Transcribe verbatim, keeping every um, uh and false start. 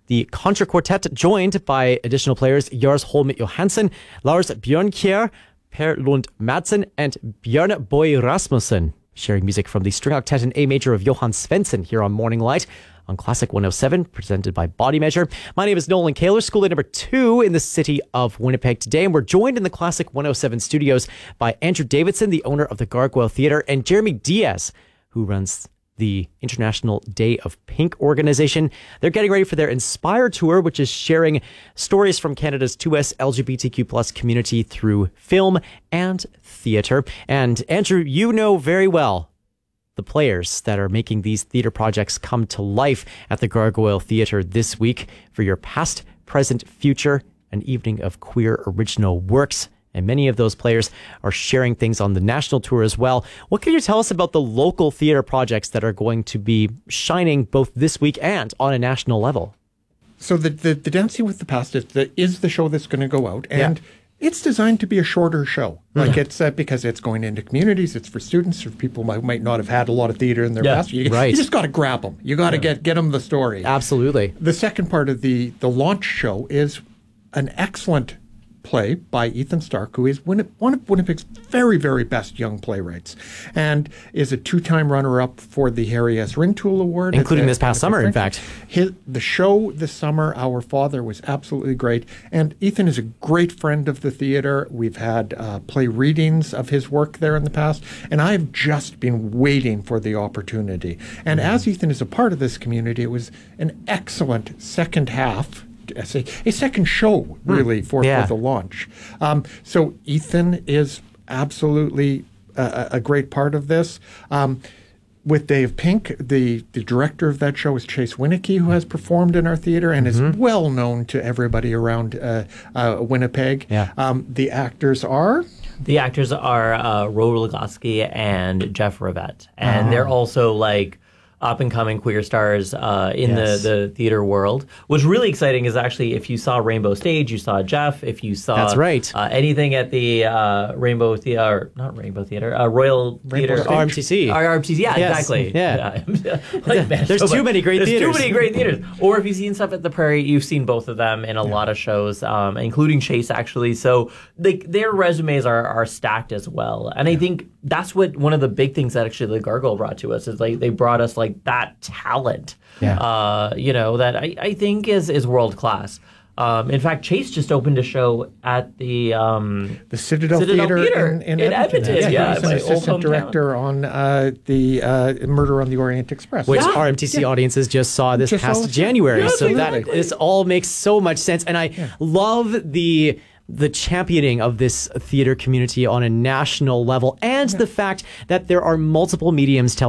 The Contra Quartet, joined by additional players Lars Holm Johansen, Lars Bjørnkjær, Per Lund Madsen, and Bjørn Boy Rasmussen, sharing music from the string octet in A major of Johan Svensson here on Morning Light on Classic one oh seven, presented by Body Measure. My name is Nolan Kaler, school day number two in the city of Winnipeg today, and we're joined in the Classic one oh seven studios by Andrew Davidson, the owner of the Gargoyle Theatre, and Jeremy Diaz, who runs the International Day of Pink organization. They're getting ready for their Inspire Tour, which is sharing stories from Canada's two S L G B T Q plus community through film and theatre. And Andrew, you know very well the players that are making these theatre projects come to life at the Gargoyle Theatre this week for your Past, Present, Future, an evening of queer original works. And many of those players are sharing things on the national tour as well. What can you tell us about the local theater projects that are going to be shining both this week and on a national level? So the the, the Dancing with the Past is the, is the show that's going to go out. And yeah. it's designed to be a shorter show. Like mm-hmm. it's uh, because it's going into communities. It's for students, for people who might not have had a lot of theater in their yeah, past. You, right. you just got to grab them. You got to yeah. get, get them the story. Absolutely. The second part of the, the launch show is an excellent play by Ethan Stark, who is one of Winnipeg's very, very best young playwrights, and is a two-time runner-up for the Harry S. Ringtool Award. Including this past summer, in fact. His, the show this summer, Our Father, was absolutely great, and Ethan is a great friend of the theatre. We've had uh, play readings of his work there in the past, and I've just been waiting for the opportunity. And mm-hmm. as Ethan is a part of this community, it was an excellent second half, A, a second show, really, for, yeah. for the launch. Um, so Ethan is absolutely a, a great part of this. Um, with Dave Pink, the, the director of that show is Chase Winnecke, who has performed in our theater and mm-hmm. is well known to everybody around uh, uh, Winnipeg. Yeah. Um, the actors are? The actors are uh, Ro Rogoski and Jeff Rivette. And uh-huh. they're also like up-and-coming queer stars uh, in yes. the, the theater world. What's really exciting is actually if you saw Rainbow Stage, you saw Jeff. If you saw That's right. uh, anything at the uh, Rainbow Theater, not Rainbow Theater, uh, Royal Rainbow Theater. R M T C. R M T C, yeah, yes. exactly. Yeah. yeah. like, man, There's so too much. many great There's theaters. There's too many great theaters. Or if you've seen stuff at the Prairie, you've seen both of them in a yeah. lot of shows, um, including Chase, actually. So they, their resumes are, are stacked as well. And yeah. I think that's what one of the big things that actually the Gargoyle brought to us is like they brought us like that talent, yeah. uh, you know, that I, I think is is world class. Um, in fact, Chase just opened a show at the um, the Citadel, Citadel Theater, Theater in, in, in Edmonton. Edmonton. Yeah, Yeah, he's an assistant director on uh, the uh, Murder on the Orient Express, which yeah. R M T C yeah. audiences just saw this just past saw January. yeah, so exactly. that this all makes so much sense, and I yeah. love the. the championing of this theater community on a national level, and yeah. the fact that there are multiple mediums telling